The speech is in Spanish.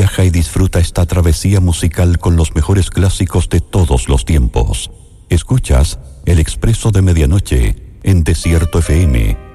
Viaja y disfruta esta travesía musical con los mejores clásicos de todos los tiempos. Escuchas El Expreso de Medianoche en Desierto FM